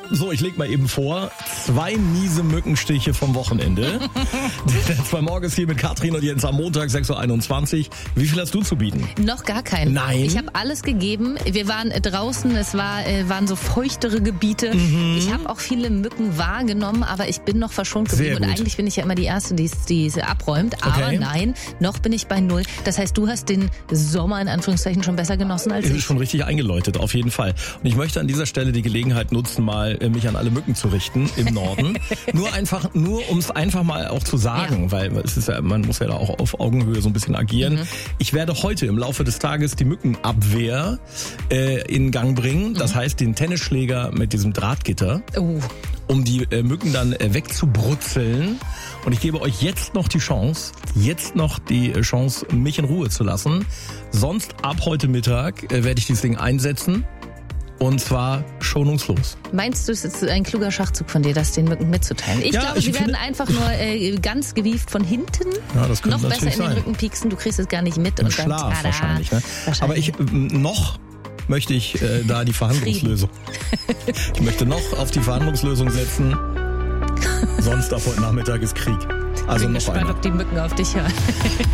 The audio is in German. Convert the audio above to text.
So, ich leg mal eben vor. 2 miese Mückenstiche vom Wochenende. Der 2 morgens hier mit Katrin und Jens am Montag, 6.21 Uhr. Wie viel hast du zu bieten? Noch gar keinen. Nein? Ich habe alles gegeben. Wir waren draußen, es waren so feuchtere Gebiete. Ich habe auch viele Mücken wahrgenommen, aber ich bin noch verschont geblieben. Und eigentlich bin ich ja immer die Erste, die es abräumt. Aber nein, noch bin ich bei 0. Das heißt, du hast den Sommer in Anführungszeichen schon besser genossen als ich. Ist schon richtig eingeläutet, auf jeden Fall. Und ich möchte an dieser Stelle die Gelegenheit nutzen, mal mich an alle Mücken zu richten im Norden. nur um es einfach mal auch zu sagen, weil es ist ja, man muss ja da auch auf Augenhöhe so ein bisschen agieren. Ich werde heute im Laufe des Tages die Mückenabwehr in Gang bringen. Das heißt, den Tennisschläger mit diesem Drahtgitter, um die Mücken dann wegzubrutzeln. Und ich gebe euch jetzt noch die Chance, mich in Ruhe zu lassen. Sonst ab heute Mittag werde ich dieses Ding einsetzen. Und zwar schonungslos. Meinst du, es ist ein kluger Schachzug von dir, das den Mücken mitzuteilen? Ich glaube, sie werden einfach nur ganz gewieft von hinten noch besser in den Rücken pieksen. Du kriegst es gar nicht mit. Und Schlaf wahrscheinlich. Ne? Aber noch möchte ich da die Verhandlungslösung. Ich möchte noch auf die Verhandlungslösung setzen. Sonst ab heute Nachmittag ist Krieg. Also bin noch gespannt, einer. ob die Mücken auf dich hören.